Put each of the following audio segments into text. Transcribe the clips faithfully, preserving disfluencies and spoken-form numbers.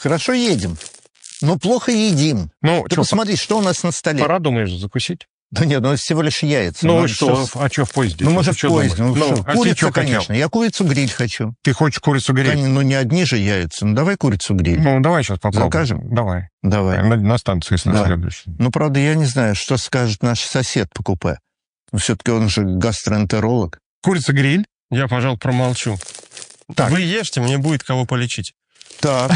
Хорошо едем, но плохо едим. Ну, Ты чё, посмотри, что у нас на столе. пора, думаешь, закусить? Да нет, ну это всего лишь яйца. Ну Ну, и что? что? А что в поезде? Ну, Ты может, в чё поезде. Ну, думаешь? что? а ты Курица, чё хотел? конечно. Я курицу-гриль хочу. Ты хочешь курицу-гриль? Кон- Ну, не одни же яйца. Ну, давай курицу-гриль. Ну, давай сейчас попробуем. Закажем? Давай. Давай. На, на станции с Да. следующей. Ну, правда, я не знаю, что скажет наш сосед по купе. Но все-таки он же гастроэнтеролог. Курица-гриль? Я, пожалуй, промолчу. Так. Вы ешьте, мне будет кого полечить. Так,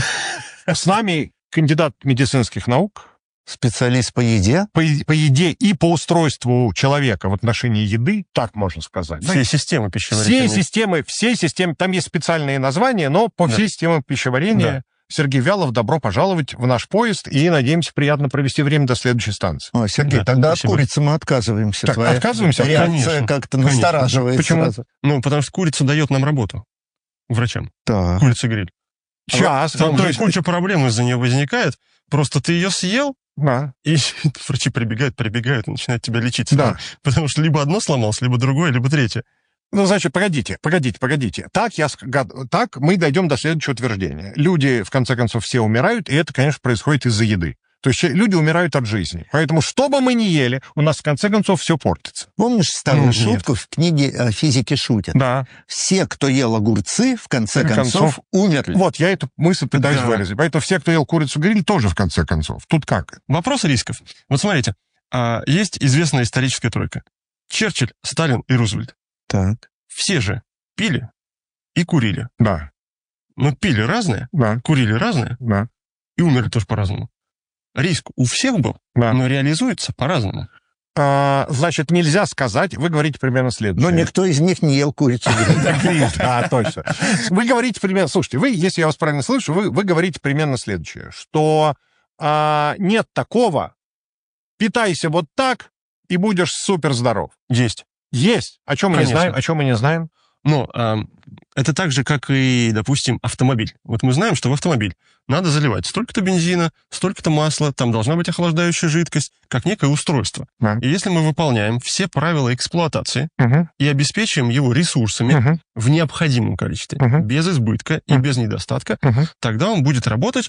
С нами кандидат медицинских наук специалист по еде. по, е- по еде и по устройству человека в отношении еды, так можно сказать. Все системы Все пищеварительные. системы, все системы, там есть специальные названия, но по Да. всей системе пищеварения. Да. Сергей Вялов, добро пожаловать в наш поезд и надеемся приятно провести время до следующей станции. О, Сергей, Да, тогда спасибо. от курицы мы отказываемся. Так, Твоя отказываемся? реакция Конечно, как-то конечно. настораживает Почему? сразу. Ну, потому что курица дает нам работу. Врачам. Так. Курица-гриль. Сейчас. Там ну, то же есть- куча проблем из-за нее возникает. Просто ты ее съел, Да. и врачи прибегают, прибегают и начинают тебя лечить. Да. Потому что либо одно сломалось, либо другое, либо третье. Ну, значит, погодите, погодите, погодите. Так, я, ск- гад- так мы дойдем до следующего утверждения. Люди, в конце концов, все умирают, и это, конечно, происходит из-за еды. То есть люди умирают от жизни. Поэтому, что бы мы ни ели, у нас, в конце концов, все портится. Помнишь старую Ну, нет. шутку в книге э, «Физики шутят»? Да. Все, кто ел огурцы, в конце В конце концов, концов, умерли. Вот, я эту мысль пытаюсь Да. выразить. Поэтому все, кто ел курицу-гриль, тоже, в конце концов. Тут как? Вопрос рисков. Вот смотрите, а, есть известная историческая тройка. Черчилль, Сталин и Рузвельт. Так. Все же пили и курили. Да, Но пили разное, да, курили разное да, и умерли тоже по-разному. Риск у всех был, да. но реализуется по-разному. А, значит, нельзя сказать, вы говорите примерно следующее. Но никто из них не ел курицу-гриль. Да, точно. Вы говорите примерно... Слушайте, вы, если я вас правильно слышу, вы, вы говорите примерно следующее, что а, нет такого, питайся вот так, и будешь супер здоров. Есть. Есть. О чем мы не Конечно. знаем? О чем мы не знаем? Но а, это так же, как и, допустим, автомобиль. Вот мы знаем, что в автомобиль надо заливать столько-то бензина, столько-то масла, там должна быть охлаждающая жидкость, как некое устройство. Да. И если мы выполняем все правила эксплуатации Угу, и обеспечиваем его ресурсами угу, в необходимом количестве, Мгм. без избытка и Мгм. без недостатка, угу. тогда он будет работать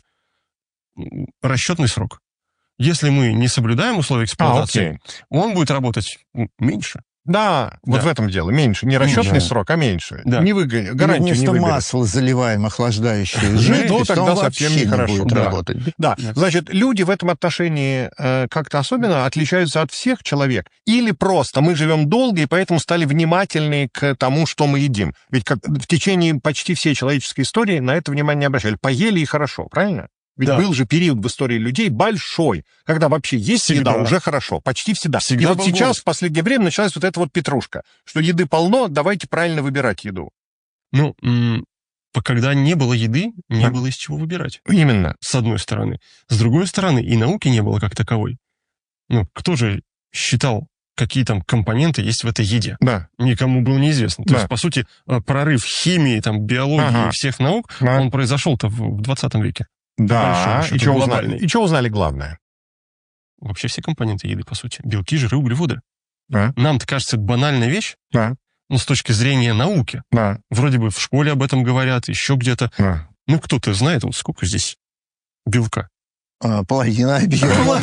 м, расчетный срок. Если мы не соблюдаем условия А, эксплуатации, окей. он будет работать м, меньше. Да, вот Да. в этом дело. Меньше. Не расчетный Да. срок, а меньше. Да. Не выгонят. Гарантию не Вместо выберет. масла заливаем охлаждающую Ну, жидкость, тогда он совсем вообще не нехорошо. будет Да. работать. Да, Да. значит, люди в этом отношении э, как-то особенно отличаются от всех человек. Или просто мы живем долго, и поэтому стали внимательны к тому, что мы едим. Ведь как, в течение почти всей человеческой истории на это внимание не обращали. Поели и хорошо, правильно? Ведь Да. был же период в истории людей большой, когда вообще есть Всегда. еда, уже хорошо, почти всегда. Всегда и вот был сейчас, голод. в последнее время, началась вот эта вот петрушка, что еды полно, давайте правильно выбирать еду. Ну, м, по- когда не было еды, не Да. было из чего выбирать. Именно. С одной стороны. С другой стороны, и науки не было как таковой. Ну, кто же считал, какие там компоненты есть в этой еде? Да. Никому было неизвестно. То Да. есть, по сути, э, прорыв химии, там, биологии Ага. и всех наук, Да. он произошел-то в в двадцатом веке. Да, большому и счету что узнали? глобальный. И что узнали главное? Вообще все компоненты еды, по сути. Белки, жиры, углеводы. Да, Нам-то кажется, это банальная вещь, да, но с точки зрения науки. да, Вроде бы в школе об этом говорят, еще где-то. да. Ну, кто-то знает, вот сколько здесь белка. А, Половина объема.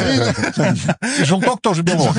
И желток тоже белок.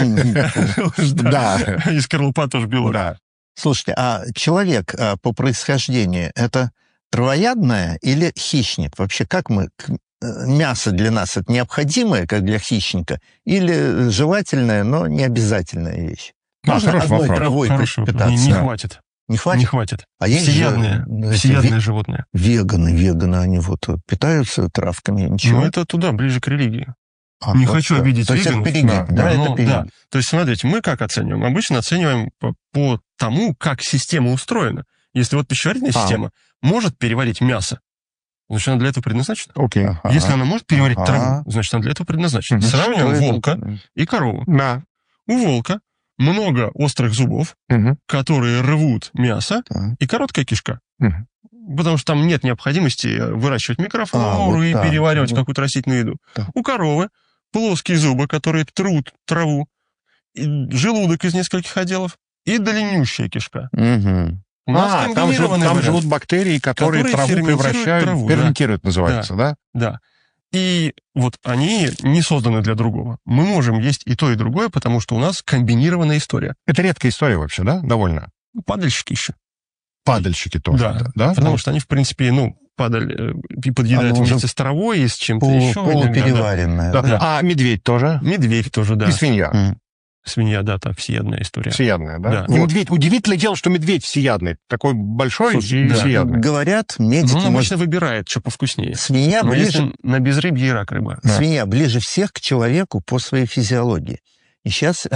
Да. И скорлупа тоже белок. Да. Слушайте, а человек а, по происхождению это травоядное или хищник? Вообще, как мы... к- э, Мясо для нас это необходимое, как для хищника, или желательная, но не обязательная вещь? А, Можно хороший одной вопрос. травой Хороший вопрос. питаться? Не, не Да. хватит. Не хватит? Не хватит. А есть же, Всеядное. ну, эти Всеядное ве- животное. веганы, веганы, они вот э, питаются травками, ничего? Ну, это туда, ближе к религии. А, не вот хочу так. обидеть То есть это веганов. перегиб, Да, да, это Но, перегиб. да. То есть, смотрите, мы как оцениваем? Обычно оцениваем по, по тому, как система устроена. Если вот пищеварительная А. система может переварить мясо, значит, она для этого предназначена. Окей. Ага. Если она может переварить Ага. траву, значит, она для этого предназначена. Мгм. Сравниваем Что это? волка и корову. Да. У волка много острых зубов, Мгм. которые рвут мясо, Так. и короткая кишка. Мгм. Потому что там нет необходимости выращивать микрофлору А, вот и так. переваривать Вот. какую-то растительную еду. Так. У коровы плоские зубы, которые трут траву, и желудок из нескольких отделов и длиннющая кишка. Мгм. У нас а, там, живут, там живут бактерии, которые, которые траву превращают, траву, ферментируют, да. называется, да? Да. да. И вот они не созданы для другого. Мы можем есть и то, и другое, потому что у нас комбинированная история. Это редкая история вообще, да? Довольно. Падальщики еще. Падальщики тоже, да? да? Потому ну, что они, в принципе, ну, падаль и подъедают вместе с травой и с чем-то пол, еще. Полупереваренная. Да. Да. Да. А медведь тоже? Медведь тоже, да. И свинья. Mm. Свинья, да, так, всеядная история. Всеядная, да? да. И вот. медведь, удивительное дело, что медведь всеядный. Такой большой Слушай, и да. всеядный. Говорят, медики... Ну, он обычно может... выбирает, что повкуснее. Свинья Но ближе... если на безрыбье и рак рыба. Да. Свинья ближе всех к человеку по своей физиологии. И сейчас...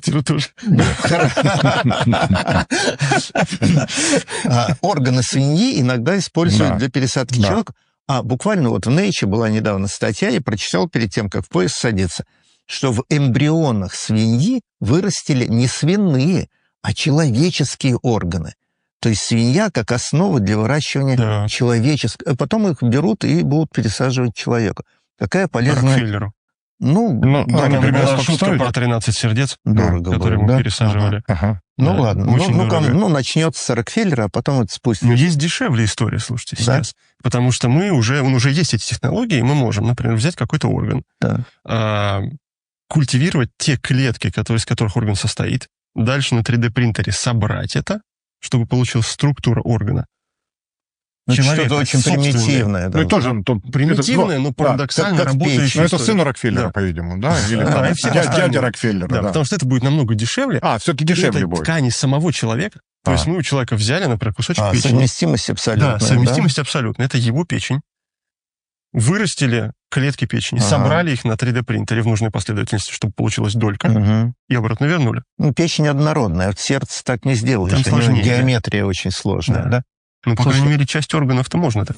Органы свиньи иногда используют для пересадки человека. А буквально вот в Nature была недавно статья, я прочитал перед тем, как в поезд садиться, что в эмбрионах свиньи вырастили не свиные, а человеческие органы. То есть свинья как основа для выращивания да. человеческого. Потом их берут и будут пересаживать человека. Какая полезная... Рокфеллеру. Ну, ну да, там, например, была шутка стоит? Про тринадцать сердец, дорого которые было, мы да? пересаживали. Ага, ага. Ну да, ладно, ну, ну, ком, ну начнется с Рокфеллера, а потом это спустится. Ну, есть дешевле история, слушайте, сейчас. Да? Потому что мы уже, уже есть эти технологии, мы можем, например, взять какой-то орган, да. а, культивировать те клетки, которые, из которых орган состоит, дальше на три дэ принтере собрать это, чтобы получилась структура органа. Ну, что-то очень примитивное. Да. Ну, тоже, то, примитивное, это, но парадоксально да, работающее. Ну, это сын Рокфеллера, да. по-видимому, да? Или да, там, дядя, дядя Рокфеллера. Да, да, потому что это будет намного дешевле. А, все-таки дешевле это будет. ткани самого человека. То а. есть мы у человека взяли, например, кусочек а, печени. Совместимость абсолютная. Да, совместимость да? абсолютная. Это его печень. Вырастили клетки печени, ага. собрали их на три дэ принтере в нужной последовательности, чтобы получилась долька, угу. и обратно вернули. Ну, печень однородная, вот сердце так не сделаешь. Там сложнее, геометрия да? очень сложная, да? да? Ну, по крайней мере, часть органов-то можно-то.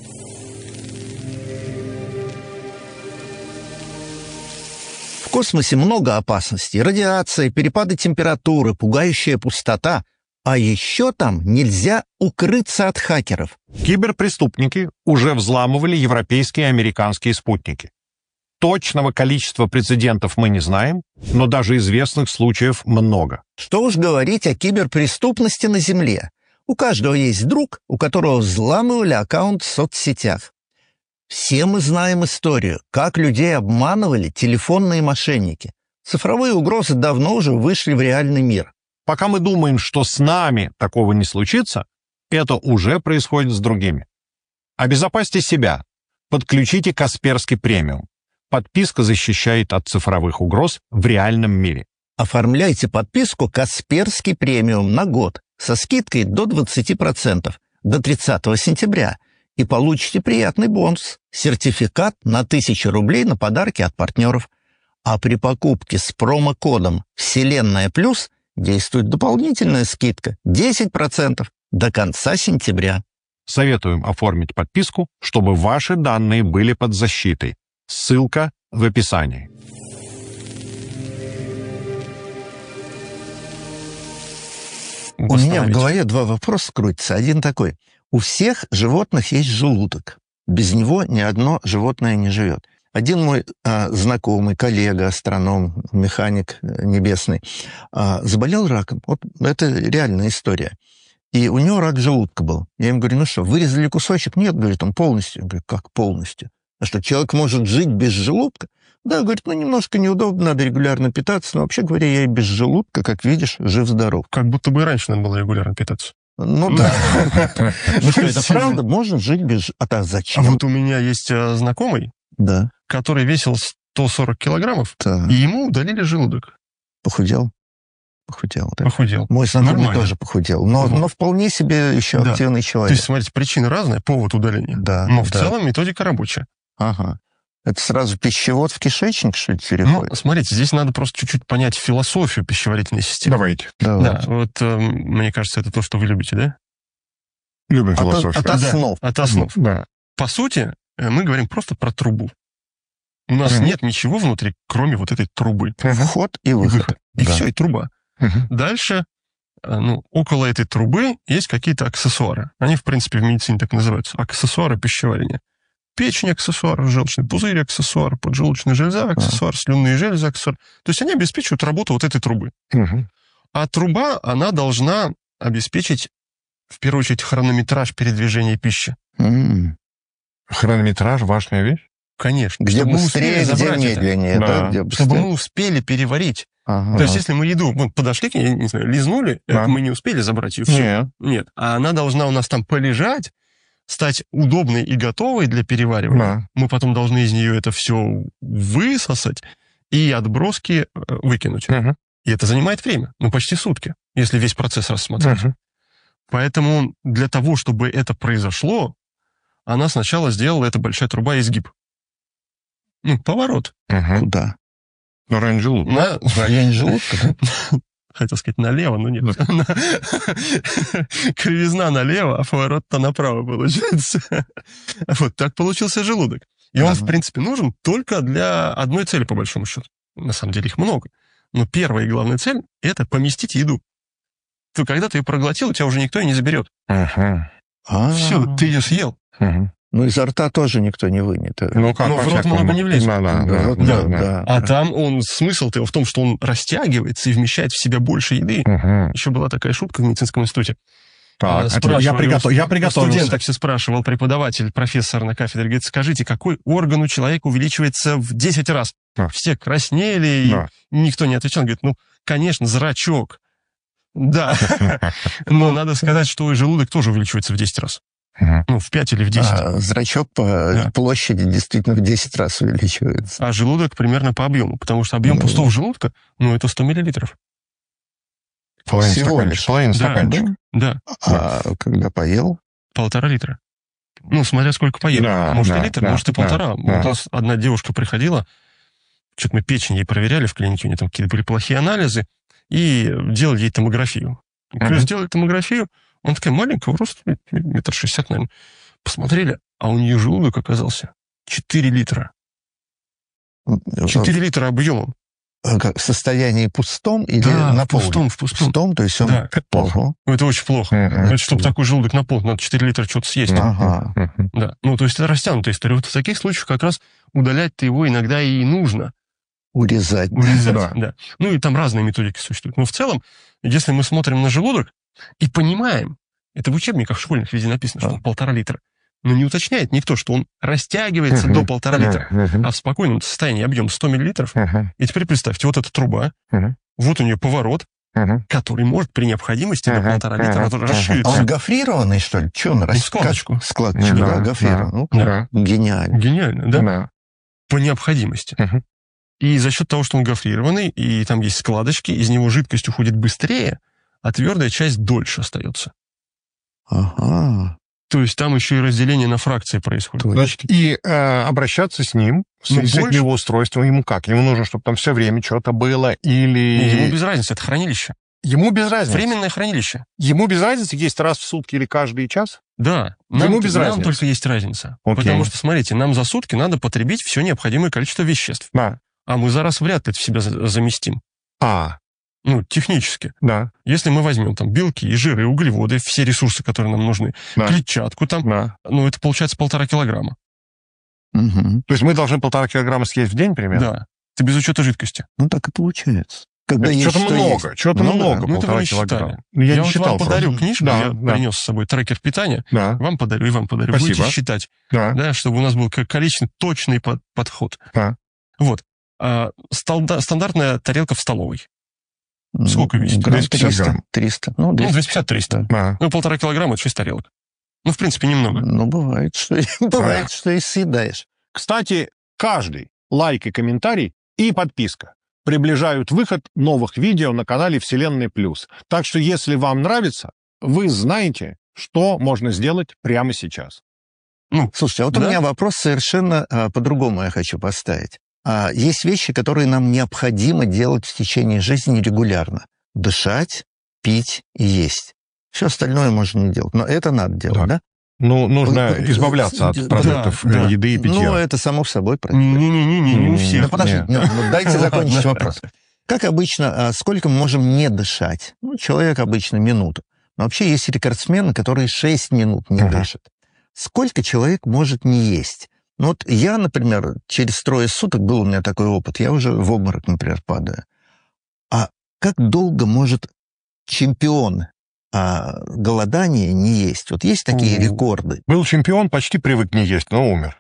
В космосе много опасностей. Радиация, перепады температуры, пугающая пустота. А еще там нельзя укрыться от хакеров. Киберпреступники уже взламывали европейские и американские спутники. Точного количества прецедентов мы не знаем, но даже известных случаев много. Что уж говорить о киберпреступности на Земле. У каждого есть друг, у которого взламывали аккаунт в соцсетях. Все мы знаем историю, как людей обманывали телефонные мошенники. Цифровые угрозы давно уже вышли в реальный мир. Пока мы думаем, что с нами такого не случится, это уже происходит с другими. Обезопасьте себя. Подключите Касперский премиум. Подписка защищает от цифровых угроз в реальном мире. Оформляйте подписку Касперский премиум на год со скидкой до двадцати процентов до тридцатого сентября и получите приятный бонус – сертификат на тысячу рублей на подарки от партнеров. А при покупке с промокодом «Вселенная плюс» действует дополнительная скидка десять процентов до конца сентября. Советуем оформить подписку, чтобы ваши данные были под защитой. Ссылка в описании. У меня в голове два вопроса крутятся. Один такой. У всех животных есть желудок. Без него ни одно животное не живет. Один мой а, знакомый, коллега, астроном, механик небесный, а, заболел раком. Вот это реальная история. И у него рак желудка был. Я ему говорю, ну что, вырезали кусочек? Нет, говорит, он полностью. Я говорю, как полностью? А что, человек может жить без желудка? Да, говорит, ну немножко неудобно, надо регулярно питаться. Но вообще говоря, я и без желудка, как видишь, жив-здоров. Как будто бы и раньше надо было регулярно питаться. Ну да. Ну что, это правда? Можно жить без... А зачем? А вот у меня есть знакомый, который весил сто сорок килограммов, и ему удалили желудок. Похудел? Похудел, да. Похудел. Мой знакомый тоже похудел, но, но вполне себе еще да. активный человек. То есть, смотрите, причины разные, повод удаления. Да, но в да. целом методика рабочая. Ага. Это сразу пищевод в кишечник, что ли, переходит? Ну, смотрите, здесь надо просто чуть-чуть понять философию пищеварительной системы. Давайте. Давайте. Да, вот э, мне кажется, это то, что вы любите, да? Любим философию. От, от основ. Да, от основ. Да. По сути, мы говорим просто про трубу. У нас mm-hmm. нет ничего внутри, кроме вот этой трубы. Вход и выход. И, выход. и да. все, и труба. Mm-hmm. Дальше, ну, около этой трубы есть какие-то аксессуары. Они, в принципе, в медицине так называются. Аксессуары пищеварения. Печень аксессуар, желчный пузырь аксессуар, поджелудочная железа аксессуар, слюнные железы аксессуар. То есть они обеспечивают работу вот этой трубы. Mm-hmm. А труба, она должна обеспечить В первую очередь, хронометраж передвижения пищи. М. Хронометраж — важная вещь. Конечно. Где чтобы мы быстрее, успели где забрать это. медленнее, да, Да. где Чтобы быстрее. мы успели переварить. Ага. То есть, если мы еду вот, подошли к ней, я не знаю, лизнули, Да. это мы не успели забрать ее, все. Нет. Нет. А она должна у нас там полежать, стать удобной и готовой для переваривания. Да. Мы потом должны из нее это все высосать и отброски э, выкинуть. Мгм. И это занимает время, ну, почти сутки, если весь процесс рассмотреть. Мгм. Поэтому для того, чтобы это произошло, она сначала сделала, эта большая труба, изгиб. Ну, поворот. Мгм. Куда? Ну, район желудка. На, В районе желудка, да? хотел сказать налево, но нет. Кривизна налево, а поворот-то направо получается. Вот так получился желудок. И он, в Ага. принципе, нужен только для одной цели, по большому счету. На самом деле их много. Но первая и главная цель — это поместить еду. То когда ты ее проглотил, у тебя уже никто и не заберет. Мгм. А. Все, ты ее съел. Мгм. Ну, изо рта тоже никто не вынет. Ну, как Ну, в рот по-всякому. много не влезет. Да, да, Да, да, вот да, да, да. да. А там он, смысл-то его в том, что он растягивается и вмещает в себя больше еды. Мгм. Еще была такая шутка в медицинском институте. Так, А, это спрашивали я, приготов... у- я у приготовился. студенток все спрашивал преподаватель, профессор на кафедре, говорит, скажите, какой орган у человека увеличивается в десять раз? Да. Все краснели, и Да. никто не отвечал. Он говорит, ну, конечно, зрачок. Да. Но надо сказать, что и желудок тоже увеличивается в десять раз. Мгм. Ну, в пять или в десять. А, зрачок по Да. площади действительно в десять раз увеличивается. А желудок примерно по объему, потому что объем Ну. пустого желудка, ну, это сто миллилитров. Половина Всего стаканчика. лишь. Половина Да. стаканчика. Да, А когда поел? полтора литра. Ну, смотря сколько поел. Да, может, да, и литр, да, может, и да, полтора. да. У нас одна девушка приходила, что-то мы печень ей проверяли в клинике, у нее там какие-то были плохие анализы, и делали ей томографию. И когда Мгм. сделали томографию, она такая маленькая, рост метр шестьдесят, наверное. Посмотрели, а у нее желудок оказался четыре литра. четыре литра объемом. А как, в состоянии пустом или Да, на в пустом, в пустом. Пустом, то есть он... Да. Ого. Ну, это очень плохо. Мгм. Это, чтобы такой желудок наполнить, надо четыре литра что-то съесть. Да. Ага. Мгм. Да. Ну, то есть это растянутая история. Вот в таких случаях как раз удалять-то его иногда и нужно. Урезать. Урезать, Да. да. Ну, и там разные методики существуют. Но в целом, если мы смотрим на желудок и понимаем, это в учебниках школьных везде написано, что Да. он полтора литра, но не уточняет никто, что он растягивается Мгм. до полтора литра, Мгм. а в спокойном состоянии объем сто миллилитров. Мгм. И теперь представьте, вот эта труба, Мгм. вот у нее поворот, Мгм. который может при необходимости до Ага, полтора литра ага, вот ага. А расшириться. он гофрированный, что ли? Че он растет? складочку. Как? Складочку, Да, да, да. гофрирован. Ну, Да. гениально. Гениально, да? Да. По необходимости. Мгм. И за счет того, что он гофрированный, и там есть складочки, из него жидкость уходит быстрее, а твердая часть дольше остается. Ага. То есть там еще и разделение на фракции происходит. То Значит, и э, обращаться с ним, с, Ну, с этим больше- его устройством, ему как? Ему нужно, чтобы там все время что-то было, или... Ему без разницы, это хранилище. Ему без разницы. Временное хранилище. Ему без разницы, есть раз в сутки или каждый час? Да. Ему Нам, без нам разницы. только есть разница. Окей. Потому что, смотрите, нам за сутки надо потребить все необходимое количество веществ. Да. А мы за раз вряд ли это в себя за- заместим. А, Ну, технически. да, Если мы возьмем там белки и жиры, и углеводы, все ресурсы, которые нам нужны, да, клетчатку там, да. ну, это получается полтора килограмма. Мгм. То есть мы должны полтора килограмма съесть в день примерно? Да. Это без учета жидкости. Ну, так и получается. Когда Это есть, что-то что много, есть. что-то Ну да. много, Ну, это вы полтора не считали. килограмма. Ну, я, Я не вот считал вам подарю просто. книжку, Да, я да. принес с собой трекер питания. Да, Вам подарю, и вам подарю. Спасибо. Будете считать, да, да, чтобы у нас был к- количественный точный под- подход. Да. Вот. А, сталда- стандартная тарелка в столовой. М, Сколько весит? Грамм двести пятьдесят триста. грамм. триста. Ну, Ну, двести. двести пятьдесят триста. да. Ну, полтора килограмма — это шесть тарелок. Ну, в принципе, немного. Ну, бывает, что, бывает, что и съедаешь. Кстати, каждый лайк и комментарий и подписка приближают выход новых видео на канале Вселенной Плюс. Так что, если вам нравится, вы знаете, что можно сделать прямо сейчас. Слушайте, а вот Да? у меня вопрос совершенно а, по-другому я хочу поставить. А, есть вещи, которые нам необходимо делать в течение жизни регулярно. Дышать, пить и есть. Все остальное можно не делать. Но это надо делать, Да. да? Ну, нужно Вот, избавляться от да, продуктов да. э, еды и питья. Ну, это само собой происходит. Не-не-не, не у Не-не-не. всех. Да подождите, Нет. ну, ну, дайте закончить Ладно. вопрос. Как обычно, а, сколько мы можем не дышать? Ну, человек обычно минуту. Но вообще есть рекордсмены, которые шесть минут не Ага. дышат. Сколько человек может не есть? Ну, вот я, например, через трое суток был у меня такой опыт, я уже в обморок, например, падаю. А как долго может чемпион а голодание не есть. Вот есть такие У. рекорды. Был чемпион, почти привык не есть, но умер.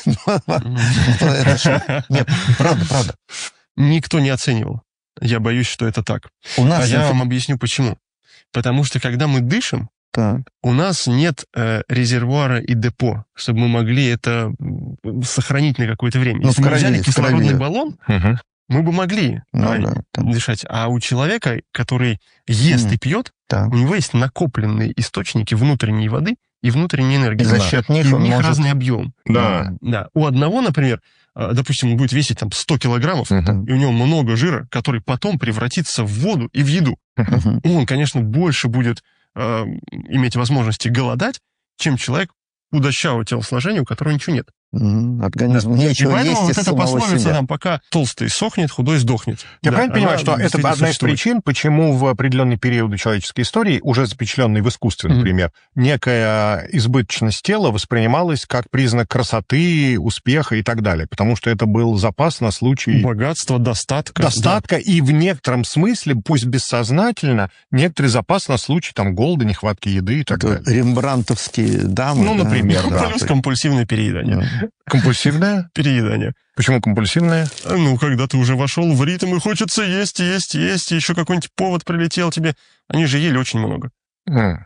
Нет, правда, правда. Никто не оценивал. Я боюсь, что это так. У А нас я это- вам объясню, почему. Потому что, когда мы дышим, Так. у нас нет э, резервуара и депо, чтобы мы могли это м, сохранить на какое-то время. Ну, Если в мы крови, взяли в кислородный крови. баллон, Мгм. мы бы могли Ну правильно, да, так. дышать. А у человека, который ест Мгм. и пьет, Так. у него есть накопленные источники внутренней воды и внутренней энергии. И за счет них И у он них может... разный объем. Да. Да. У одного, например, э, допустим, он будет весить там сто килограммов, Мгм. и у него много жира, который потом превратится в воду и в еду. Мгм. Он, конечно, больше будет э, иметь возможности голодать, чем человек худощавого телосложения, у которого ничего нет. Мгм. Организм И нечего поэтому есть вот из эта самого пословица себя. там, пока толстый сохнет, худой сдохнет. Я Да, правильно понимаю, она что это действительно одна из существует. причин, почему в определенный период человеческой истории, уже запечатленной в искусстве, Мгм. например, некая избыточность тела воспринималась как признак красоты, успеха и так далее, потому что это был запас на случай Богатство, достатка. достатка и в некотором смысле, пусть бессознательно, некоторый запас на случай там голода, нехватки еды и так Это далее. рембрандтовские дамы. Ну, да, например, Да. да. Плюс компульсивное переедание. Да. Компульсивное? Переедание. Почему компульсивное? Ну, когда ты уже вошел в ритм и хочется есть, есть, есть, и еще какой-нибудь повод прилетел тебе. Они же ели очень много. М.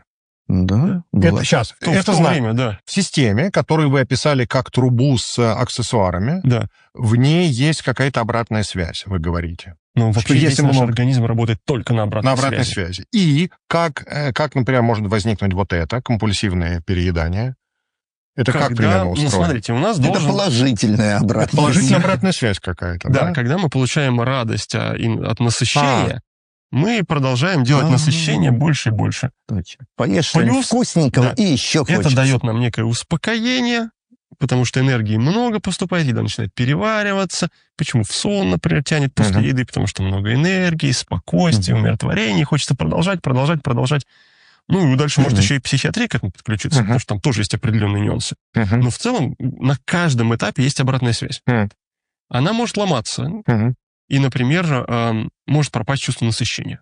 Да, было. Это сейчас, В то, в это то знаю. время, да. В системе, которую вы описали как трубу с э, аксессуарами, Да. в ней есть какая-то обратная связь, вы говорите. Но вообще если весь наш много- организм работает только на обратной, На обратной связи. связи. И как, э, как, например, может возникнуть вот это, компульсивное переедание? Это как Когда, примерно ну, устроено? смотрите, у нас Это должен... положительная обратная Положительная связь. обратная связь какая-то, Да, да? когда мы получаем радость а, и от насыщения, мы продолжаем делать А. насыщение больше и больше. Точно. Поешь Плюс- что-нибудь вкусненького, да. и еще Это хочется. дает нам некое успокоение, потому что энергии много поступает, еда начинает перевариваться. Почему в сон, например, тянет после Мгм. еды? Потому что много энергии, спокойствия, Мгм. умиротворения. Хочется продолжать, продолжать, продолжать. Ну, и дальше может Мгм. еще и психиатрия к этому подключиться, Мгм. потому что там тоже есть определенные нюансы. Мгм. Но в целом на каждом этапе есть обратная связь. Мгм. Она может ломаться, Мгм. и, например, эм, может пропасть чувство насыщения.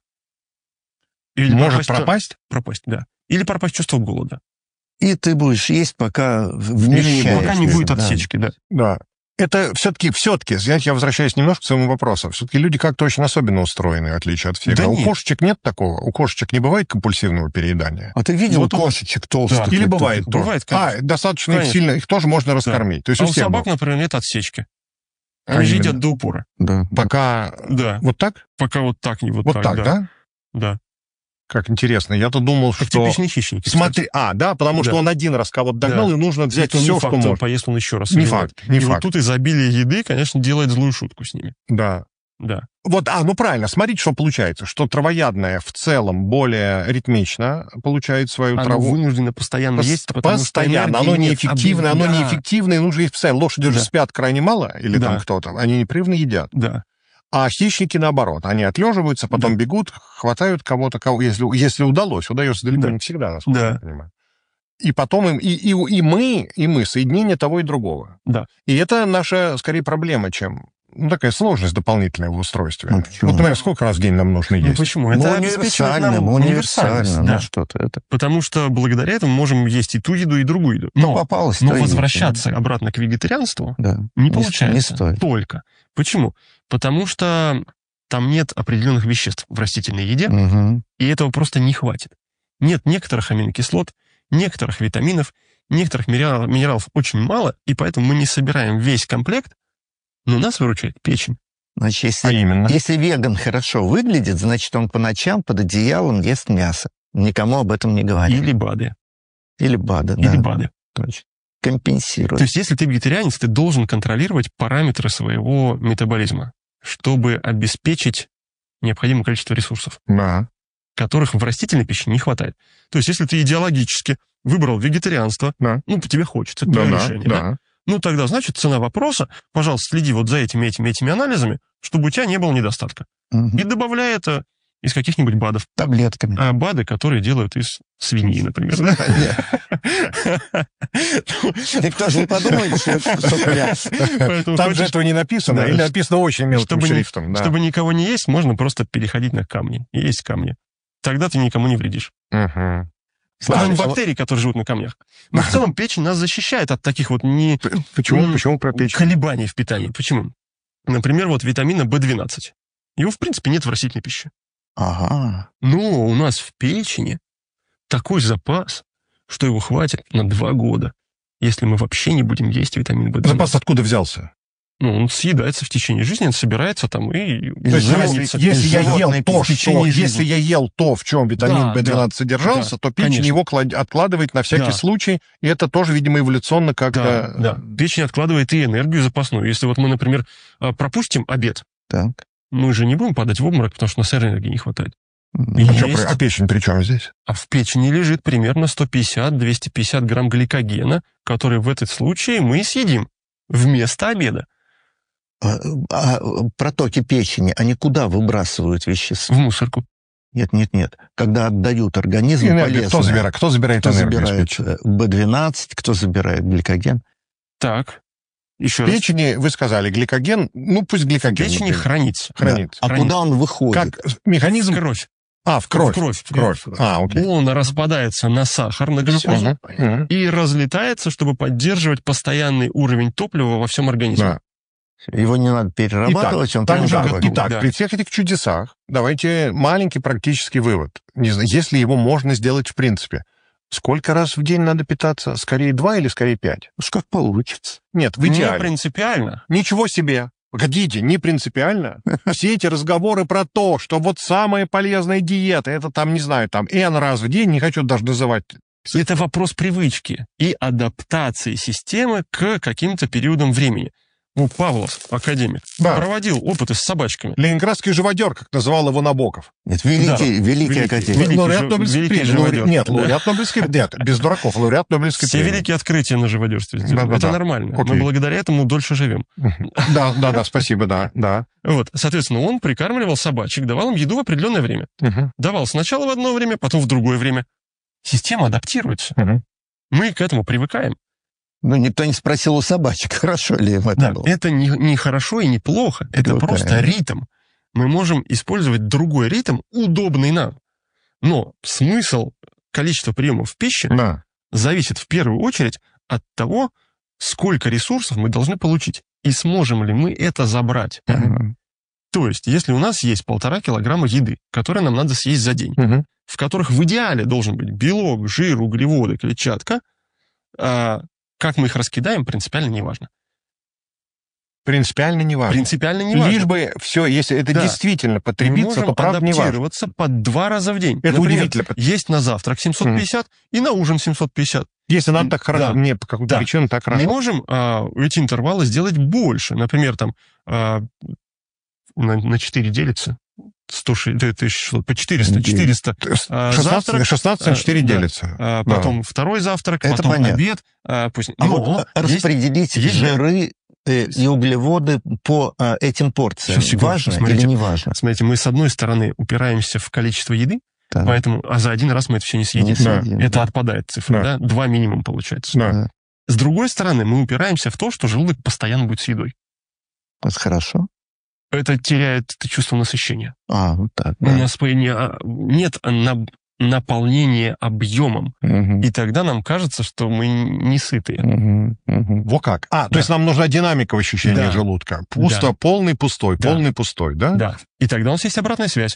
Или Может пропасть, чё- пропасть? пропасть, да. Или пропасть чувство голода. И ты будешь есть, пока в- Или вмещаешь. пока не будет да. отсечки, да. Да. Это все-таки, все-таки, знаете, я возвращаюсь немножко к своему вопросу. Все-таки люди как-то очень особенно устроены, в отличие от всех. Да а у нет. кошечек нет такого? У кошечек не бывает компульсивного переедания? А ты видел Вот у- кошечек толстых? Да. Или Это- бывает тоже? бывает, конечно. А, достаточно их Конечно. сильно, их тоже можно раскормить. То есть А у у всех собак, бывает. например, нет отсечки. А Они же именно? едят до упора. Да. Пока Да. вот так? Пока вот так, не вот, Вот так, да. да? Да. Как интересно. Я-то думал, Как что... типичные хищники. кстати. Смотри, а, да, потому что Да. он один раз кого-то догнал, Да. и нужно взять Это не все, факт, что он может. поест он еще раз. Не или факт, нет. не И вот факт. тут изобилие еды, конечно, делает злую шутку с ними. Да. Да. Вот, а, ну правильно, смотрите, что получается, что травоядная в целом более ритмично получает свою Оно траву. вынуждено постоянно Пос- есть, потому что постоянно, энергии оно нет. неэффективное, А, оно да. неэффективное, нужно есть постоянно. Лошади же Да. спят крайне мало, или Да. там кто-то, они непрерывно едят. Да. А хищники, наоборот, они отлеживаются, потом Да. бегут, хватают кого-то, кого, если, если удалось, удается далеко Да. не всегда, насколько Да. я понимаю. И потом им, и, и, и мы, и мы, соединение того и другого. Да. И это наша, скорее, проблема, чем ну, такая сложность дополнительная в устройстве. Ну, почему? Вот, например, сколько раз в день нам нужно Ну есть? почему? Ну, Это обеспечивает универсально, нам ну, универсальность. универсально, Да. ну что-то это. Потому что благодаря этому можем есть и ту еду, и другую еду. Ну, Но, попалось. но то и возвращаться обратно к вегетарианству Да. не Не- получается. не стоит. Только. Почему? Потому что там нет определенных веществ в растительной еде, Мгм. и этого просто не хватит. Нет некоторых аминокислот, некоторых витаминов, некоторых минералов, минералов очень мало, и поэтому мы не собираем весь комплект, но нас выручает печень. Значит, если, А именно? если веган хорошо выглядит, значит, он по ночам под одеялом ест мясо. Никому об этом не говорит. Или БАДы. Или БАДы, Или да. БАДы. Точно. Компенсирует. То есть, если ты вегетарианец, ты должен контролировать параметры своего метаболизма, чтобы обеспечить необходимое количество ресурсов, Да. которых в растительной пище не хватает. То есть, если ты идеологически выбрал вегетарианство, Да. ну, тебе хочется, это Да, твое да, решение, да? да. Ну, тогда, значит, цена вопроса, пожалуйста, следи вот за этими, этими, этими анализами, чтобы у тебя не было недостатка. Мгм. И добавляй это из каких-нибудь БАДов. Таблетками. А БАДы, которые делают из свиньи, например. Никто же не подумает, что это кусок мяса. Поэтому Там же хочешь, этого не написано, Да. или написано очень мелким чтобы, не- шрифтом. Да. чтобы никого не есть, можно просто переходить на камни. И есть камни. Тогда ты никому не вредишь. Угу. Кроме бактерий, которые живут на камнях. Но в целом печень нас защищает от таких вот не... Почему? м, Почему про печень? колебаний в питании. Почему? Например, вот витамина бэ двенадцать. Его, в принципе, нет в растительной пище. Ага. Но у нас в печени такой запас, что его хватит на два года, если мы вообще не будем есть витамин бэ двенадцать. Запас откуда взялся? Ну, он съедается в течение жизни, он собирается там и... То есть, хранится. если, если я животной ел то, в течение что, жизни. если я ел то, в чем витамин Да, бэ двенадцать да, содержался, да, то печень конечно. его клад- откладывает на всякий Да. случай, и это тоже, видимо, эволюционно Да, как-то... да. Печень откладывает и энергию запасную. Если вот мы, например, а, пропустим обед, Так. мы же не будем падать в обморок, потому что у нас энергии не хватает. А, И чё, есть. а печень при чем здесь? А в печени лежит примерно сто пятьдесят - двести пятьдесят грамм гликогена, который в этот случай мы съедим вместо обеда А, а протоки печени, они куда выбрасывают вещества? в мусорку. Нет, нет, нет. Когда отдают организму Энергию кто полезное, забирает? Кто забирает кто энергию из забирает печени? э, бэ двенадцать, кто забирает гликоген? Так, еще В раз. печени, вы сказали, гликоген, ну пусть В гликоген. печени например, хранится. хранится. А Хранится. куда он выходит? Как механизм... В кровь. А, в кровь. В кровь. В кровь. А, окей. Он распадается на сахар, на глюкозу, Мгм, мгм. и разлетается, чтобы поддерживать постоянный уровень топлива во всем организме. Да. Его не надо перерабатывать, он Так, прям же, такой. итак, Да. при всех этих чудесах давайте маленький практический вывод. Не знаю, если его можно сделать в принципе. Сколько раз в день надо питаться? Скорее два или скорее пять? Уж как получится. Нет, в Не идеале. принципиально. Ничего себе. Погодите, не принципиально. Все эти разговоры про то, что вот самая полезная диета, это там, не знаю, там N раз в день, не хочу даже называть. Это вопрос привычки и адаптации системы к каким-то периодам времени. Ну, Павлов, академик, Да. проводил опыты с собачками. Ленинградский живодер, как называл его Набоков. Нет, великий, Да. великий, Великий. академик. Великий лауреат жив- Нобелевской великий премии. живодер. Лауре- Нет, Да. лауреат Нобелевской премии. Нет, без дураков, лауреат Нобелевской Все премии. великие открытия на живодерстве сделали. Да-да-да. Это нормально. Окей. Мы благодаря этому дольше живем. Да, да, да, спасибо, да, да. Вот, соответственно, он прикармливал собачек, давал им еду в определенное время. Мгм. Давал сначала в одно время, потом в другое время. Система адаптируется. Мгм. Мы к этому привыкаем. Ну, никто не спросил у собачек, хорошо ли им это Да, было. это не, не хорошо и не плохо. Это Привыкаем. просто ритм. Мы можем использовать другой ритм, удобный нам. Но смысл количества приемов пищи Да. зависит в первую очередь от того, сколько ресурсов мы должны получить. И сможем ли мы это забрать. Мгм. То есть, если у нас есть полтора килограмма еды, которые нам надо съесть за день, Мгм. в которых в идеале должен быть белок, жир, углеводы, клетчатка, а как мы их раскидаем, принципиально не важно. Принципиально не важно. Принципиально не важно. Лишь бы все, если это Да. действительно Мы потребиться, можем то правда не важно. адаптироваться по два раза в день. Это Например, удивительно. есть на завтрак семьсот пятьдесят и на ужин семьсот пятьдесят. Если нам так хорошо, Да. мне по какой-то Да. причине так Мы хорошо. можем а, эти интервалы сделать больше. Например, там а, на, на четыре делится. сто шестьдесят, это еще по четыреста. четыреста. а, шестнадцать, завтрак, шестнадцать на четыре а, да. делится. а, Да. потом второй завтрак, Это потом понятно. обед. А, пусть... А Но вот есть- распределить есть- жиры э, и углеводы по э, этим порциям Сейчас, секунду, важно смотрите. или не важно? Смотрите, мы с одной стороны упираемся в количество еды, Так. поэтому, а за один раз мы это все не съедим. Не съедим, Это да. отпадает цифра, да. Да. Два минимум получается. Да. С другой стороны, мы упираемся в то, что желудок постоянно будет с едой. Это хорошо. Это теряет это чувство насыщения. А, вот так. У да. нас по- не- а, нет на- наполнения объемом. Мгм. И тогда нам кажется, что мы не сытые. Мгм. Мгм. Во как. А, то Да. есть нам нужна динамика в ощущении Да. желудка. Пусто, Да. полный, пустой, Да. полный, пустой, да? Да. И тогда у нас есть обратная связь.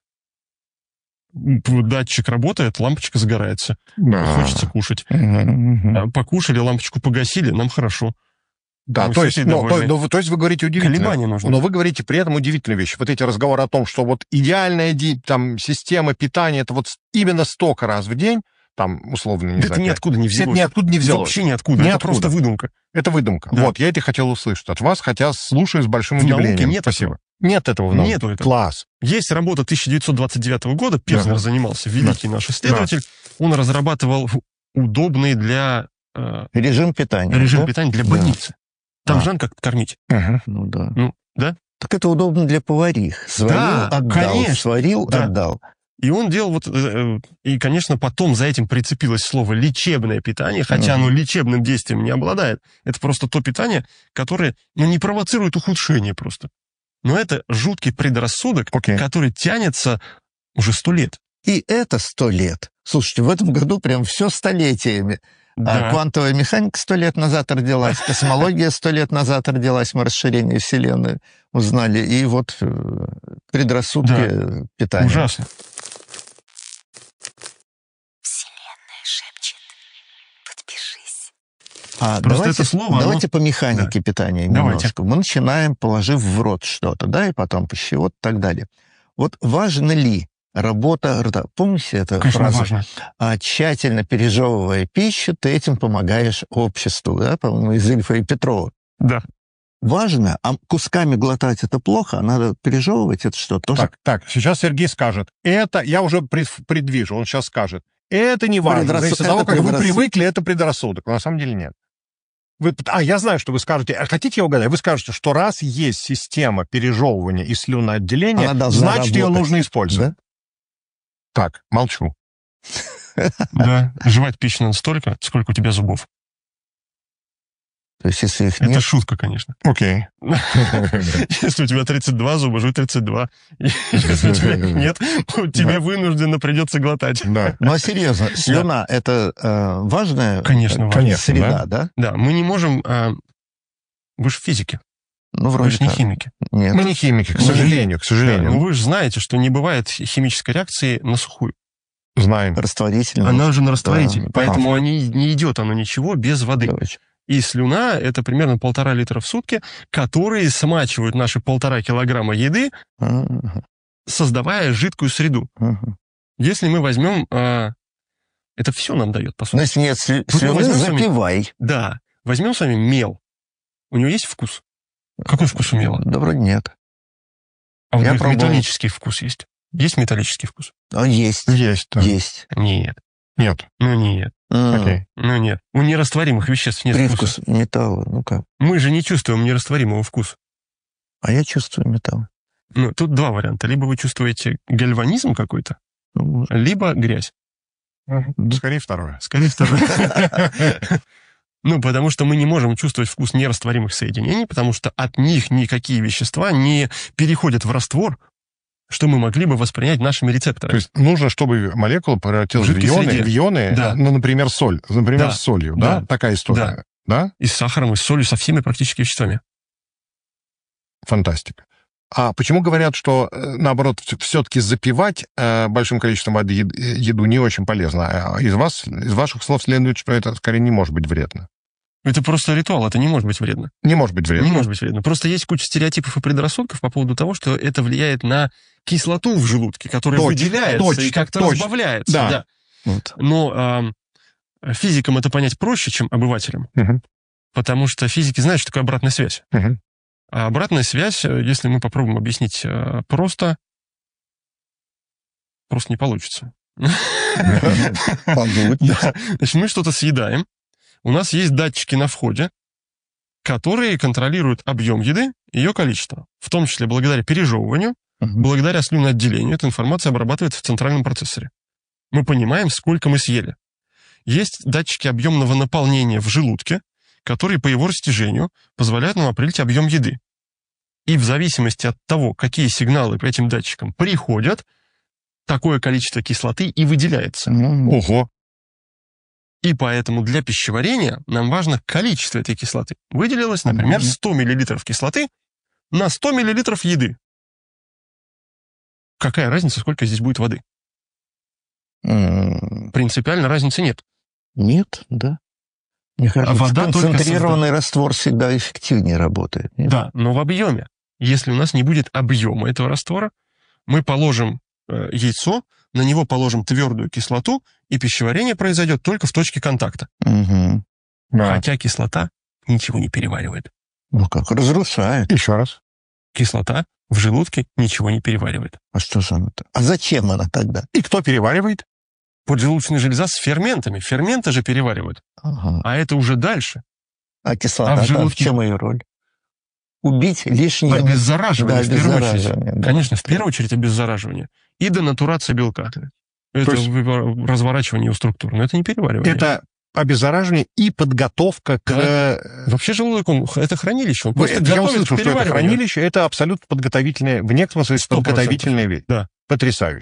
Датчик работает, лампочка загорается. Да. Хочется кушать. Мгм. Мгм. А, Покушали, лампочку погасили, нам хорошо. Да, Мы то все есть, эти ну, то, довольны. ну, вы- то есть вы говорите удивительно. Колебания нужны. Но вы говорите при этом удивительную вещь. Вот эти разговоры о том, что вот идеальная ди- там, система питания, это вот с- именно столько раз в день, там, условно, не Да знаю, это ниоткуда не это взялось. ниоткуда не взялось. Вообще ниоткуда. Ниоткуда. Это просто выдумка. Это выдумка. Да. Вот, я это хотел услышать от вас, хотя слушаю с большим В науке удивлением. нет Спасибо. этого. Нет этого в науке. Нету этого. Класс. Есть работа тысяча девятьсот двадцать девятого года, Пирснер Да. занимался, великий наш исследователь. Он разрабатывал удобный для э, Режим питания. режим да? питания для Да. больницы. Там А. же надо как кормить. Мгм. Ну да. Ну, да? Так это удобно для поварих. Сварил, Да, отдал. конечно. Сварил, Да. отдал. И он делал вот... э, э, И, конечно, потом за этим прицепилось слово «лечебное питание», хотя Мгм. оно лечебным действием не обладает. Это просто то питание, которое ну, не провоцирует ухудшение просто. Но это жуткий предрассудок, Окей. который тянется уже сто лет. И это сто лет Слушайте, в этом году прям все столетиями. Да. А квантовая механика сто лет назад родилась, космология сто лет назад родилась, мы расширение Вселенной узнали, и вот э, предрассудки Да. питания. Ужасно. Вселенная шепчет. Подпишись. А Просто давайте, это слово, давайте оно- по механике питания Давайте. немножко. Мы начинаем, положив в рот что-то, да, и потом пищевод и так далее. Вот важно ли работа рта? Помните эту Конечно, фразу? важно. А, тщательно пережевывая пищу, ты этим помогаешь обществу, да, по-моему, из Ильфа и Петрова. Да. Важно, а кусками глотать это плохо, а надо пережевывать это что? Тоже Так, так, сейчас Сергей скажет. Это, я уже пред- предвижу, он сейчас скажет. Это не важно. Предрассудок. Зависит от того, Это как вы предрассудок. привыкли, это предрассудок. Но на самом деле нет. Вы, а, я знаю, что вы скажете. А хотите я угадаю? Вы скажете, что раз есть система пережевывания и слюноотделения, Она должна значит, ее работать. нужно использовать. Да? Так, молчу. Да. Жевать пищу надо столько, сколько у тебя зубов. То есть, если их Это нет, шутка, конечно. Окей. Если у тебя тридцать два зуба, жуй тридцать два. Если у тебя их нет, тебе вынужденно придется глотать. Да. ну а серьезно, слюна это э, важная Конечно, э, важно. Конечно, среда, да? Да, мы не можем... а, Вы же физики, Ну, вы вроде же не так. химики. Нет. Мы не химики, к Мы- сожалению, к Да, сожалению. но вы же знаете, что не бывает химической реакции на сухую. Знаем. Растворительно. Она же на растворителе, Да, поэтому они, не идет оно ничего без воды. Короче. И слюна — это примерно полтора литра в сутки, которые смачивают наши полтора килограмма еды, Ага, создавая жидкую среду. ага. Если мы возьмем... а, это все нам дает, по сути. Ну, если нет сли- Вот мы слюны, возьмем с вами- запивай. Да. Возьмем с вами мел. У него есть вкус? Какой вкус у мела? Да вроде нет. А вот Я говорит, пробовал. металлический вкус есть. Есть металлический вкус? А есть. Есть. да. Есть. Нет. Нет. Ну нет. М, Окей. Ну нет. У нерастворимых веществ нет Привкус вкуса. металла. Ну как? Мы же не чувствуем нерастворимого вкуса. А я чувствую металл. Ну, тут два варианта. Либо вы чувствуете гальванизм какой-то, Ну, может. либо грязь. Скорее второе. Скорее всего. Ну, потому что мы не можем чувствовать вкус нерастворимых соединений, потому что от них никакие вещества не переходят в раствор, что мы могли бы воспринять нашими То рецепторами. есть нужно, чтобы молекула превратилась В в жидкой ионы, среде. в ионы, Да. ну, например, соль. Например, Да. с солью, да? Да. Такая история. Да? И с сахаром, и с солью, со всеми практически веществами. Фантастика. А почему говорят, что, э, наоборот, все-таки запивать э, большим количеством воды ед- еду не очень полезно? А из вас, из ваших слов следует, что это скорее не может быть вредно. Это просто ритуал, это не может быть вредно. Не может быть вредно. Не может быть вредно. Просто есть куча стереотипов и предрассудков по поводу того, что это влияет на кислоту в желудке, которая Точно, выделяется точно, и как-то точно. разбавляется. Да. Да. Вот. Но ам, физикам это понять проще, чем обывателям. Мгм. Потому что физики знают, что такое обратная связь. Мгм. А обратная связь, э, если мы попробуем объяснить э, просто, просто не получится. Подуть. Да. Значит, мы что-то съедаем, у нас есть датчики на входе, которые контролируют объем еды и ее количество. В том числе благодаря пережевыванию, Мгм. благодаря слюноотделению эта информация обрабатывается в центральном процессоре. Мы понимаем, сколько мы съели. Есть датчики объемного наполнения в желудке, которые по его растяжению позволяют нам определить объем еды. И в зависимости от того, какие сигналы по этим датчикам приходят, такое количество кислоты и выделяется. Ну, Ого. И поэтому для пищеварения нам важно количество этой кислоты. Выделилось, например, Мгм. сто миллилитров кислоты на сто миллилитров еды. Какая разница, сколько здесь будет воды? м, Принципиально разницы нет. Нет, да. Мне кажется, вода только концентрированный раствор всегда эффективнее работает. Нет? Да, но в объеме. Если у нас не будет объема этого раствора, мы положим э, яйцо, на него положим твердую кислоту, и пищеварение произойдет только в точке контакта. Мгм. Да. Хотя кислота ничего не переваривает. Ну как, разрушает. Еще раз. Кислота в желудке ничего не переваривает. А что же она-то? А зачем она тогда? И кто переваривает? Поджелудочная железа с ферментами. Ферменты же переваривают. Ага. А это уже дальше. А кислота, А в там в желудке? чем ее роль? Убить лишнее... Обеззараживание, Да, в первую очередь. обеззараживание, да. Конечно, в первую очередь обеззараживание. И денатурация белка. Это То есть- вы- разворачивание его структур. Но это не переваривание. Это обеззараживание и подготовка к... Да. э, Вообще желудок, он, это хранилище. Он Вы- просто это я готовит услышал, к что это перевариванию. хранилище, это абсолютно подготовительное, в некотором смысле Сто процентов. подготовительная вещь. Да. Потрясающе.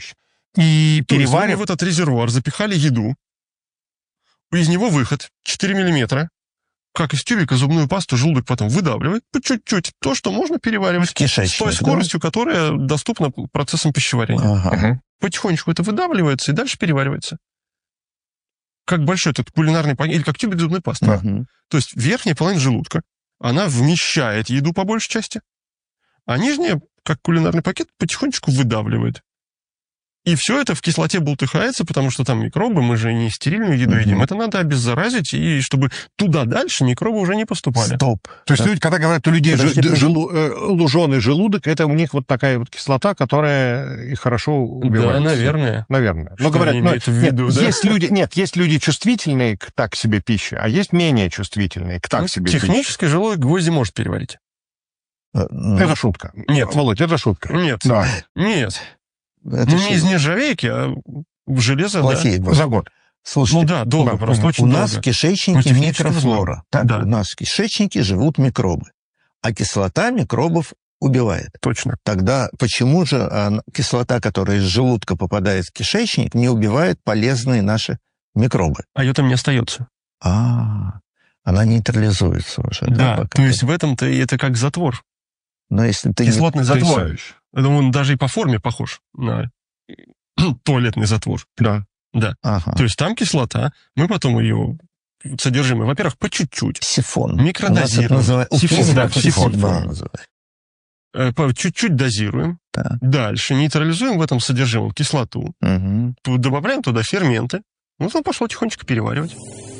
И То есть мы перевариваем... в этот резервуар запихали еду, из него выход четыре миллиметра, как из тюбика зубную пасту желудок потом выдавливает по чуть-чуть то, что можно переваривать Кишечник, с той да? скоростью, которая доступна процессам пищеварения. Ага. Мгм. Потихонечку это выдавливается и дальше переваривается. Как большой этот кулинарный пакет, или как тюбик зубной пасты. Мгм. То есть верхняя половина желудка, она вмещает еду по большей части, а нижняя, как кулинарный пакет, потихонечку выдавливает. И все это в кислоте бултыхается, потому что там микробы, мы же не стерильную еду Мгм. едим. Это надо обеззаразить, и чтобы туда дальше микробы уже не поступали. Стоп. То есть Да. люди, когда говорят, у людей Подожди, жи- подожди. желу- э, луженый желудок, это у них вот такая вот кислота, которая и хорошо убивает. Да, наверное. Наверное. Что Но говорят, они ну, имеют в нет, виду, да? есть люди, нет, есть люди чувствительные к так себе пище, а есть менее чувствительные к так Ну, себе пище. технически желудок гвозди может переварить. Э, ну, Это шутка. Нет. Володь, это шутка. Нет. Да, Нет. это Ну, всё не из нержавейки, а в железо, плохие да. гвозди. за год. Слушайте, Ну да, долго Да, просто, мгм. очень у долго. нас в Ну, кишечнике технически микрофлора. Так, Да. у нас в кишечнике живут микробы. А кислота микробов убивает. Точно. Тогда почему же а, кислота, которая из желудка попадает в кишечник, не убивает полезные наши микробы? А ее там не остается. А, она нейтрализуется уже. Да, пока? то есть в этом-то и это как затвор. Но если ты не- Кислотный То есть, затвор. Я думаю, он даже и по форме похож на туалетный затвор. Да. Ага. То есть там кислота, мы потом ее содержимое, во-первых, по чуть-чуть, Сифон. Микродозирован. У нас это называется- Сифон, Сифон, да, сифон, сифон. да, называется. э, по чуть-чуть дозируем, Так. дальше нейтрализуем в этом содержимом кислоту, Мгм. тут добавляем туда ферменты, вот он пошел тихонечко переваривать.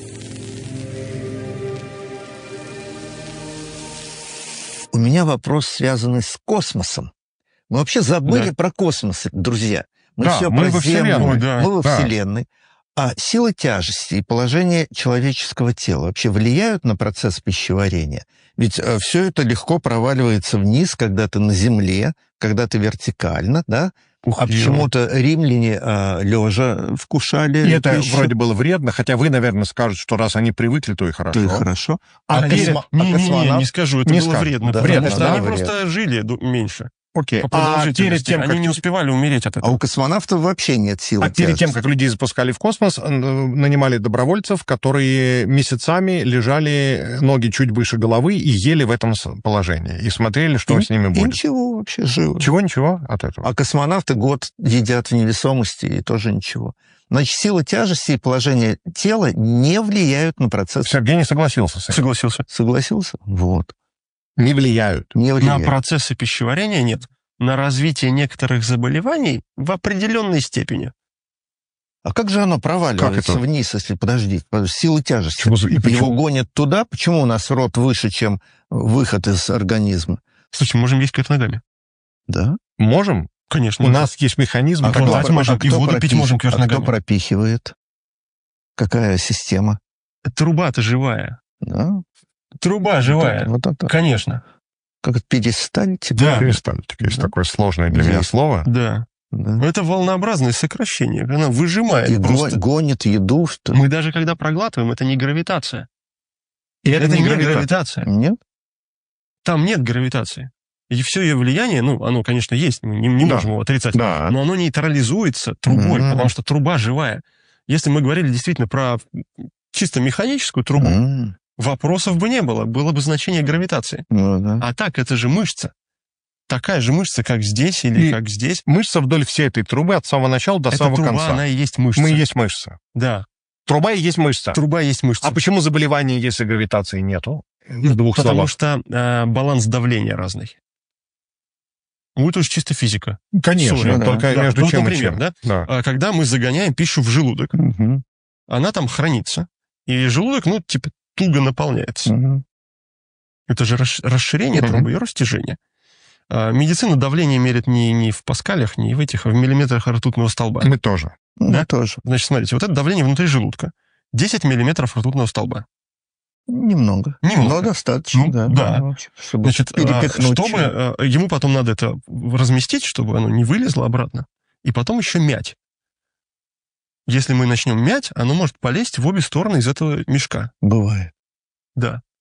У меня вопрос, связанный с космосом. Мы вообще забыли Да. про космос, друзья. Мы Да, все мы про во Землю, Вселенной, да, мы во да. Вселенной. А сила тяжести и положение человеческого тела вообще влияют на процесс пищеварения? Ведь все это легко проваливается вниз, когда ты на земле, когда ты вертикально, да? Ух, А ё. почему-то римляне а, лежа вкушали И это пищу, вроде было вредно, хотя вы, наверное, скажете, что раз они привыкли, то и хорошо. то и хорошо. А А перед- космо- а Не, не, не, космонавт- не скажу, это Не было скажу. вредно. Да, потому вредно, что да, они вредно. просто жили ду- меньше. Окей. По А перед продолжительности. тем, как Они не успевали умереть от А этого. у космонавтов вообще нет силы А перед тем, тяжести. как людей запускали в космос, э, нанимали добровольцев, которые месяцами лежали ноги чуть выше головы и ели в этом с- положении. И смотрели, что И- с ними и будет. ничего вообще, живо. Чего-ничего от этого. А космонавты год едят в невесомости, и тоже ничего. Значит, сила тяжести и положение тела не влияют на процесс. Сергей не согласился с этим. Согласился. Согласился? Вот. Не влияют. Не На влияют. процессы пищеварения нет. На развитие некоторых заболеваний в определенной степени. А как же оно проваливается Как это? вниз, если, подожди, сила тяжести? Чего за- и Его почему? гонят туда? Почему у нас рот выше, чем выход из организма? Слушай, мы можем есть кверх ногами. Да? Можем. Конечно. У нас есть механизм. А как глотать бы- можем, а и кто воду пить пропих- можем кверх а кто ногами. пропихивает? Какая система? Труба-то живая. Да? Труба живая. Вот это. Конечно. Как это перестальтик? Да. Перистальтик. Есть Да. такое сложное для меня Есть. слово. Да. Да. Это волнообразное сокращение. Она выжимает И го- просто. гонит еду, что ли? Мы даже когда проглатываем, это не гравитация. И Это, не гравитация. Нет? Там нет гравитации. И все ее влияние, ну, оно, конечно, есть, мы не, не Да. можем его отрицать, Да. но оно нейтрализуется трубой, Мгм. потому что труба живая. Если мы говорили действительно про чисто механическую трубу, М, вопросов бы не было, было бы значение гравитации. ну да. А так, это же мышца. Такая же мышца, как здесь или И как здесь. Мышца вдоль всей этой трубы от самого начала до Эта самого труба, конца. она и есть мышца. Мы и есть мышца. Да, Труба и есть мышца. труба есть мышца. А почему заболевание, если гравитации нету? В двух Потому словах. что э, баланс давления разный. Вот уж чисто физика. Конечно, Сори, да. только Да, между ну, чем и например, чем. да? Да. А когда мы загоняем пищу в желудок, Мгм, она там хранится, и желудок, ну, типа, туго наполняется. мгм. Это же расш- расширение Мгм. трубы и растяжение. А, медицина давление мерит не, не в паскалях, не в этих, а в миллиметрах ртутного столба. Мы тоже. Ну, Да? тоже. Значит, смотрите, вот это давление внутри желудка. десять миллиметров ртутного столба. Немного. Немного. Но достаточно, Ну, да. да. вообще, чтобы Значит, а, перепихнуть. чтобы а, ему потом надо это разместить, чтобы оно не вылезло обратно, и потом еще мять. Если мы начнем мять, оно может полезть в обе стороны из этого мешка. Бывает. Да.